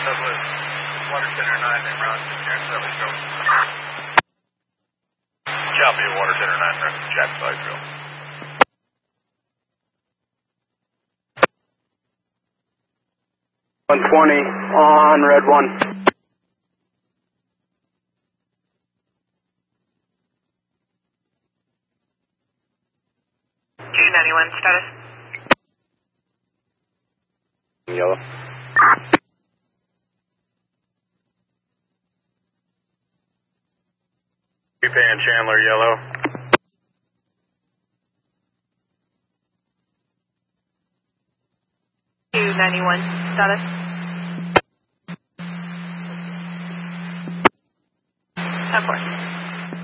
Douglas, Water Center 9, and round to Jack Sideville. Copy, Water Center 9, round to Jack Sideville. 120 on red 1. Status. Yellow. Pan Chandler, yellow. $291 status. Of course.